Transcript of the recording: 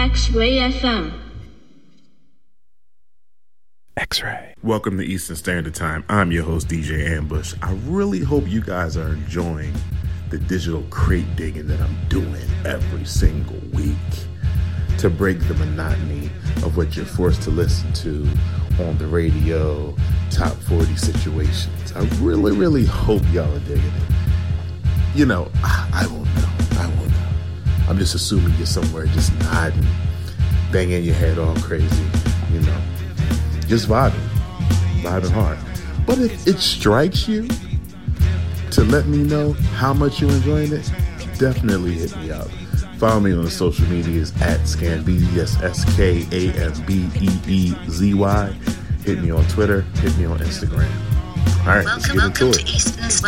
X-Ray FM. X-Ray. Welcome to Eastern Standard Time. I'm your host, DJ Ambush. I really hope you guys are enjoying the digital crate digging that I'm doing every single week to break the monotony of what you're forced to listen to on the radio, top 40 situations. I really hope y'all are digging it. You know, I won't know. I'm just assuming you're somewhere just nodding, banging your head all crazy, you know, just vibing hard. But if it strikes you to let me know how much you're enjoying it, definitely hit me up. Follow me on the social medias at Skambeezy, that's SKAMBEEZY. Hit me on Twitter, hit me on Instagram. All right, let's get into it.